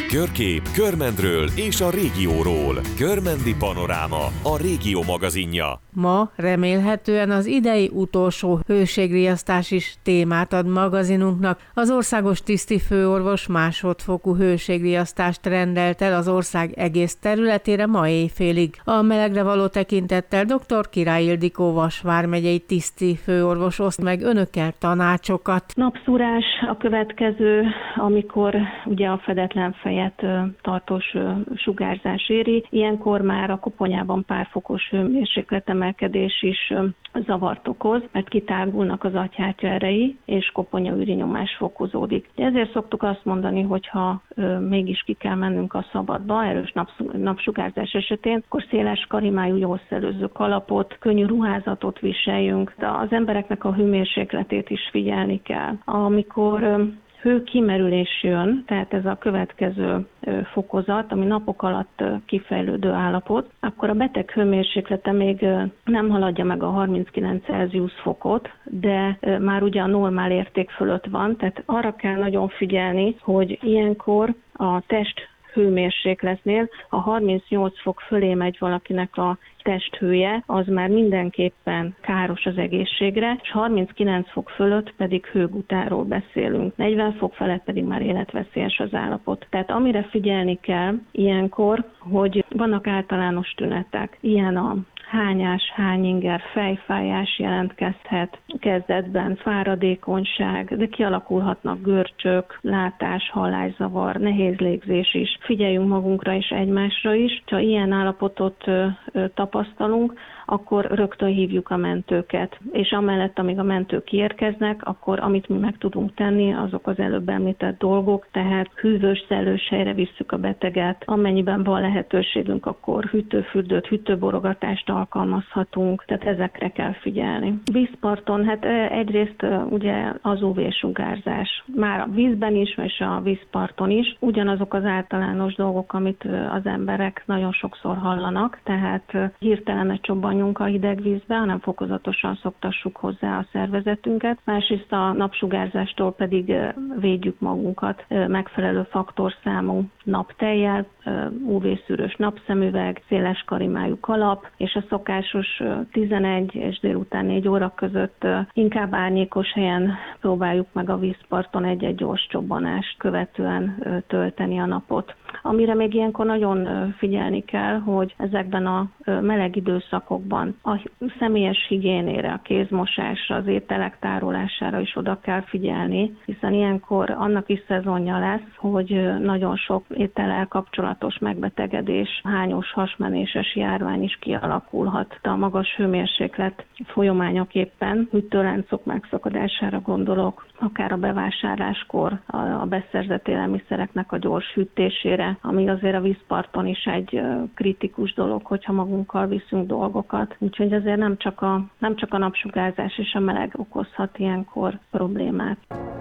Körkép, Körmendről és a régióról. Körmendi Panoráma, a Régió magazinja. Ma remélhetően az idei utolsó hőségriasztás is témát ad magazinunknak. Az országos tisztifőorvos másodfokú hőségriasztást rendelt el az ország egész területére ma éjfélig. A melegre való tekintettel dr. Király Ildikó Vas vármegyei tisztifőorvos oszt meg önökkel tanácsokat. Napszúrás a következő, amikor ugye a fedetlen fejet tartós sugárzás éri. Ilyenkor már a koponyában pár fokos hőmérsékletemelkedés is zavart okoz, mert kitágulnak az agyhártya erei, és koponyaüri nyomás fokozódik. Ezért szoktuk azt mondani, hogy ha mégis ki kell mennünk a szabadba, erős napsugárzás esetén, akkor széles karimájú, jól szellőző kalapot, könnyű ruházatot viseljünk, de az embereknek a hőmérsékletét is figyelni kell. Amikor hőkimerülés jön, tehát ez a következő fokozat, ami napok alatt kifejlődő állapot, akkor a beteg hőmérséklete még nem haladja meg a 39 Celsius fokot, de már ugye a normál érték fölött van, tehát arra kell nagyon figyelni, hogy ilyenkor a test hőmérsékletnél, ha 38 fok fölé megy valakinek a testhője, az már mindenképpen káros az egészségre, és 39 fok fölött pedig hőgutáról beszélünk. 40 fok felett pedig már életveszélyes az állapot. Tehát amire figyelni kell ilyenkor, hogy vannak általános tünetek. Ilyen a hányás, hányinger, fejfájás jelentkezhet kezdetben, fáradékonyság, de kialakulhatnak görcsök, látás, hallászavar, nehéz légzés is. Figyeljünk magunkra és egymásra is. Ha ilyen állapotot tapasztalunk, akkor rögtön hívjuk a mentőket. És amellett, amíg a mentők kiérkeznek, akkor amit mi meg tudunk tenni, azok az előbb említett dolgok, tehát hűvös, szellős helyre visszük a beteget. Amennyiben van lehetőségünk, akkor hűtőfürdőt, hűtőborogatást alkalmazhatunk, tehát ezekre kell figyelni. Vízparton, hát egyrészt ugye az UV-sugárzás. Már a vízben is, és a vízparton is ugyanazok az általános dolgok, amit az emberek nagyon sokszor hallanak, tehát hirtelen ne csobbanjunk a hideg vízbe, hanem fokozatosan szoktassuk hozzá a szervezetünket. Másrészt a napsugárzástól pedig védjük magunkat megfelelő faktorszámú naptejjel, UV-szűrős napszemüveg, széles karimájú kalap, és a szokásos 11 és délután 4 óra között inkább árnyékos helyen próbáljuk meg a vízparton egy-egy gyors csobbanást követően tölteni a napot. Amire még ilyenkor nagyon figyelni kell, hogy ezekben a meleg időszakokban a személyes higiénére, a kézmosásra, az ételek tárolására is oda kell figyelni, hiszen ilyenkor annak is szezonja lesz, hogy nagyon sok étellel kapcsolatos megbetegedés, hányós, hasmenéses járvány is kialakulhat. A magas hőmérséklet folyamányaképpen hűtőláncok megszakadására gondolok, akár a bevásárláskor a beszerzett élelmiszereknek a gyors hűtésére, ami azért a vízparton is egy kritikus dolog, hogyha magunkkal viszünk dolgokat. Úgyhogy azért nem csak a napsugárzás és a meleg okozhat ilyenkor problémát.